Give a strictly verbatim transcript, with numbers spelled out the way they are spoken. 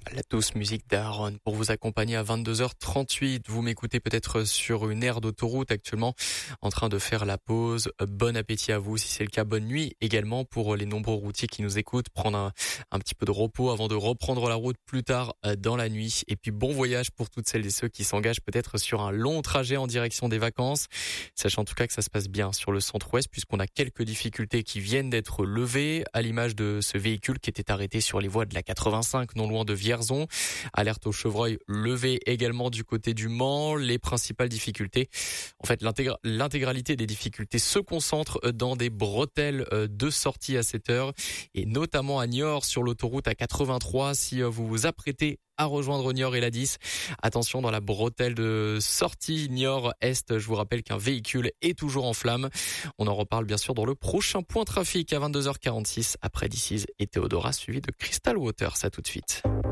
La douce musique d'Aaron pour vous accompagner à vingt-deux heures trente-huit. Vous m'écoutez peut-être sur une aire d'autoroute actuellement en train de faire la pause. Bon appétit à vous. Si c'est le cas, bonne nuit également pour les nombreux routiers qui nous écoutent. Prendre un, un petit peu de repos avant de reprendre la route plus tard dans la nuit. Et puis bon voyage pour toutes celles et ceux qui s'engagent peut-être sur un long trajet en direction des vacances. Sachant en tout cas que ça se passe bien sur le centre-ouest puisqu'on a quelques difficultés qui viennent d'être levées à l'image de ce véhicule qui était arrêté sur les voies de la quatre-vingt-cinq non loin de Vierzon. Alerte au chevreuil levée également du côté du Mans. Les principales difficultés, en fait l'intégra- l'intégralité des difficultés se concentre dans des bretelles de sortie à cette heure et notamment à Niort sur l'autoroute A quatre-vingt-trois. Si vous vous apprêtez à rejoindre Niort et la dix, attention dans la bretelle de sortie Niort-Est. Je vous rappelle qu'un véhicule est toujours en flammes. On en reparle bien sûr dans le prochain point trafic à vingt-deux heures quarante-six après D C et Théodora suivi de Crystal Waters. À tout de suite.